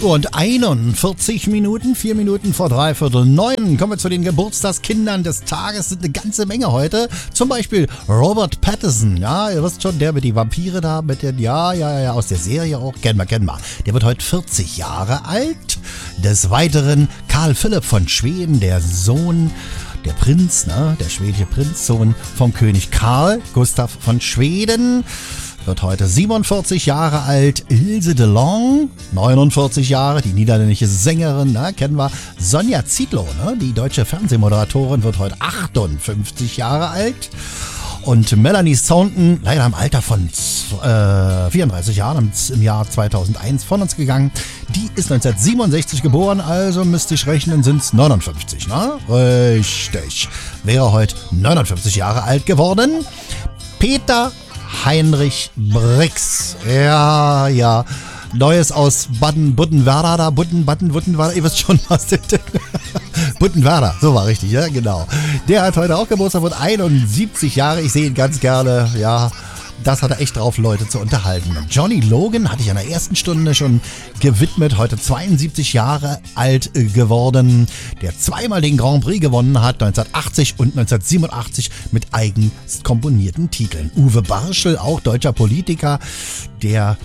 Und 41 Minuten, 4 Minuten vor 8:45 kommen wir zu den Geburtstagskindern des Tages. Sind eine ganze Menge heute. Zum Beispiel Robert Pattinson. Ja, ihr wisst schon, der mit die Vampire da, mit den, ja, aus der Serie auch. Kennen wir. Der wird heute 40 Jahre alt. Des Weiteren Karl Philipp von Schweden, der Sohn, der Prinz, ne, der schwedische Prinzsohn vom König Karl Gustav von Schweden. Wird heute 47 Jahre alt. Ilse de Lange, 49 Jahre, die niederländische Sängerin, ne, kennen wir. Sonja Zietlow, ne, die deutsche Fernsehmoderatorin, wird heute 58 Jahre alt. Und Melanie Thornton, leider im Alter von 34 Jahren, im Jahr 2001 von uns gegangen. Die ist 1967 geboren, also müsste ich rechnen, sind es 59, ne? Richtig. Wäre heute 59 Jahre alt geworden. Peter Heinrich Brix. Ja. Neues aus Buddenwerder da. Buddenwerder, ihr wisst schon, was der Buddenwerder, so war richtig, ja, genau. Der hat heute auch Geburtstag, wird 71 Jahre. Ich sehe ihn ganz gerne, ja. Das hat er echt drauf, Leute zu unterhalten. Johnny Logan hatte ich in der ersten Stunde schon gewidmet. Heute 72 Jahre alt geworden. Der zweimal den Grand Prix gewonnen hat, 1980 und 1987 mit eigens komponierten Titeln. Uwe Barschel, auch deutscher Politiker, der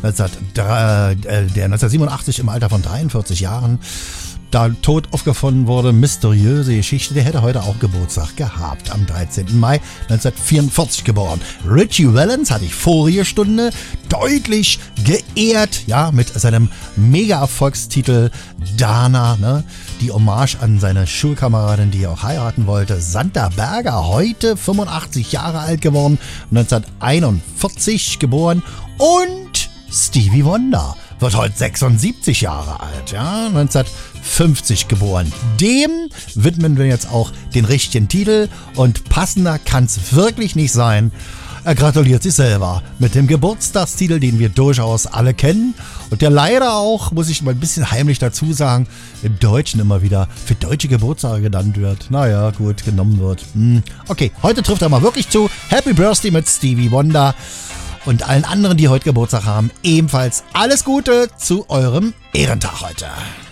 1987 im Alter von 43 Jahren da tot aufgefunden wurde, mysteriöse Geschichte, der hätte heute auch Geburtstag gehabt, am 13. Mai 1944 geboren. Richie Valens hatte ich vorige Stunde deutlich geehrt, ja, mit seinem Mega-Erfolgstitel Dana, ne, die Hommage an seine Schulkameradin, die er auch heiraten wollte. Santa Berger, heute 85 Jahre alt geworden, 1941 geboren. Und Stevie Wonder wird heute 76 Jahre alt, ja, 1950 geboren. Dem widmen wir jetzt auch den richtigen Titel und passender kann's wirklich nicht sein. Er gratuliert sich selber mit dem Geburtstagstitel, den wir durchaus alle kennen und der leider auch, muss ich mal ein bisschen heimlich dazu sagen, im Deutschen immer wieder für deutsche Geburtstage genannt wird. Naja, gut, genommen wird. Okay, heute trifft er mal wirklich zu. Happy Birthday mit Stevie Wonder. Und allen anderen, die heute Geburtstag haben, ebenfalls alles Gute zu eurem Ehrentag heute.